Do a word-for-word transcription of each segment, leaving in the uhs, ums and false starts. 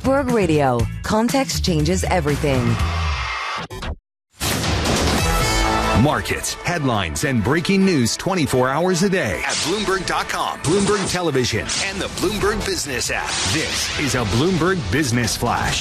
Bloomberg Radio. Context changes everything. Markets, headlines, and breaking news twenty-four hours a day at Bloomberg dot com, Bloomberg Television, and the Bloomberg Business app. This is a Bloomberg Business Flash.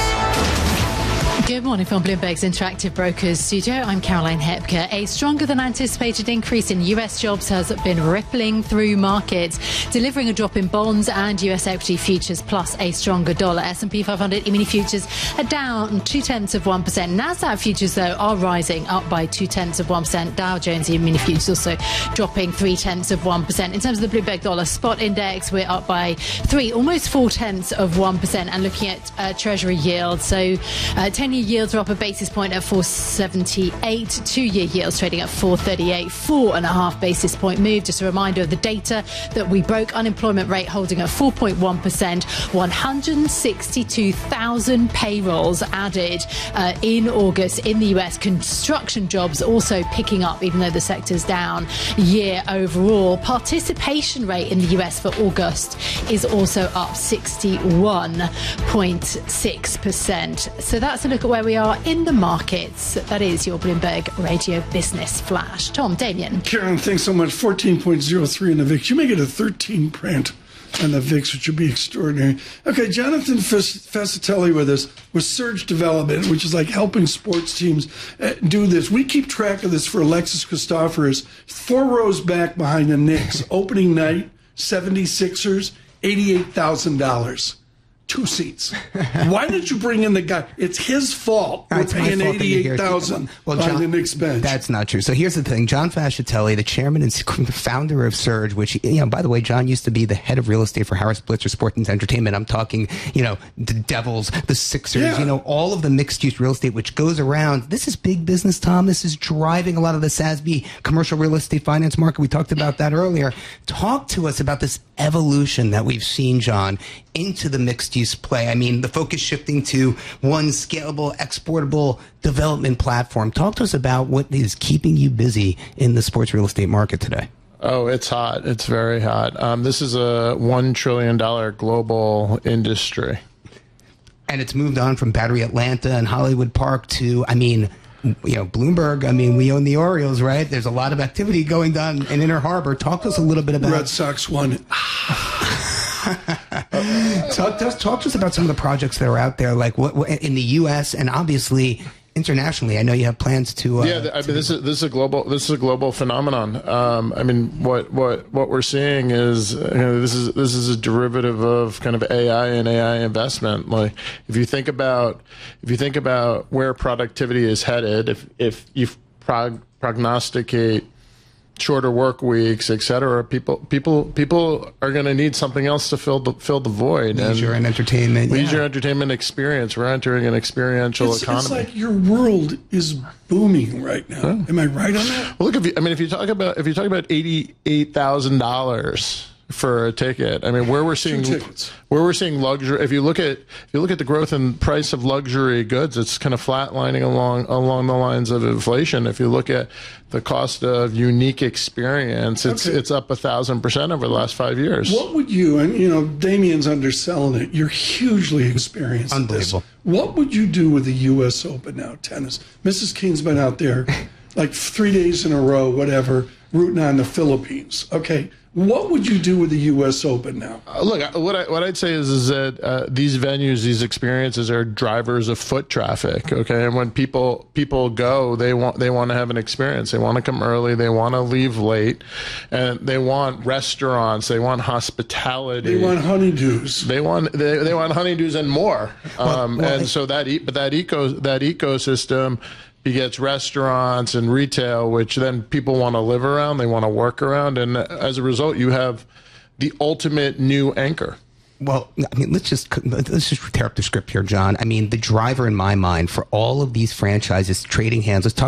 Good morning from Bloomberg's Interactive Brokers studio. I'm Caroline Hepker. A stronger than anticipated increase in U S jobs has been rippling through markets, delivering a drop in bonds and U S equity futures, plus a stronger dollar. S and P five hundred E-mini futures are down two-tenths of one percent. NASDAQ futures, though, are rising, up by two-tenths of one percent. Dow Jones E-mini futures also dropping three-tenths of one percent. In terms of the Bloomberg dollar spot index, we're up by three, almost four-tenths of one percent. And looking at uh, Treasury yield, so uh, ten-year yields are up a basis point at four seventy-eight. Two-year yields trading at four thirty-eight. Four and a half basis point move. Just a reminder of the data that we broke. Unemployment rate holding at four point one percent. one hundred sixty-two thousand payrolls added uh, in August in the U S. Construction jobs also picking up, even though the sector's down year overall. Participation rate in the U S for August is also up sixty-one point six percent. So that's a look at where we are in the markets. That is your Bloomberg Radio Business Flash. Tom, Damien. Karen, thanks so much. fourteen point oh three in the V I X. You may get a thirteen print on the V I X, which would be extraordinary. Okay, Jonathan Fascitelli with us with Surge Development, which is like helping sports teams uh, do this. We keep track of this for Alexis Christoforous. Four rows back behind the Knicks. Opening night, seventy-sixers, eighty-eight thousand dollars. Two seats. Why did you bring in the guy? It's his fault. We're it's paying eighty-eight thousand well, on John, the Knicks bench. That's not true. So here's the thing: John Fascitelli, the chairman and founder of Surge, which, you know, by the way, John used to be the head of real estate for Harris Blitzer Sports and Entertainment. I'm talking, you know, the Devils, the Sixers, yeah. you know, all of the mixed-use real estate which goes around. This is big business, Tom. This is driving a lot of the S A S B commercial real estate finance market. We talked about that earlier. Talk to us about this evolution that we've seen, John, into the mixed-use play. I mean, the focus shifting to one scalable, exportable development platform. Talk to us about what is keeping you busy in the sports real estate market today. Oh, it's hot. It's very hot. Um, this is a one trillion dollars global industry. And it's moved on from Battery Atlanta and Hollywood Park to, I mean, you know, Bloomberg. I mean, we own the Orioles, right? There's a lot of activity going on in Inner Harbor. Talk to us a little bit about... Red Sox won. talk, talk, talk to us about some of the projects that are out there, like what, what in the U S and obviously internationally. I know you have plans to. Uh, yeah, I mean, this is this is a global this is a global phenomenon. Um, I mean, what what what we're seeing is, you know, this is this is a derivative of kind of A I and A I investment. Like, if you think about if you think about where productivity is headed, if if you prog- prognosticate shorter work weeks, et cetera, people people people are going to need something else to fill the fill the void. Leisure and, and entertainment. Leisure, yeah. entertainment, experience. We're entering an experiential it's, economy. It's like your world is booming right now. Yeah. Am I right on that? Well, look, if you, I mean, if you talk about if you talk about eighty-eight thousand dollars for a ticket, I mean, where we're seeing where we're seeing luxury. If you look at if you look at the growth in price of luxury goods, it's kind of flatlining along along the lines of inflation. If you look at the cost of unique experience, it's okay. it's up a thousand percent over the last five years. What would you, and you know, Damien's underselling it. You're hugely experienced. Unbelievable. At this. What would you do with the U S Open now, tennis? Missus King's been out there like three days in a row, whatever, rooting on the Philippines. Okay. What would you do with the U S Open now? Uh, look, what I what I'd say is is that uh, these venues, these experiences are drivers of foot traffic. Okay, and when people people go, they want they want to have an experience. They want to come early. They want to leave late, and they want restaurants. They want hospitality. They want honeydews. They want they, they want honeydews and more. Um, well, well, and so that e- but that eco that ecosystem begets restaurants and retail, which then people want to live around, they want to work around, and as a result, you have the ultimate new anchor. Well, I mean, let's just let's just tear up the script here, John. I mean, the driver in my mind for all of these franchises trading hands. Let's talk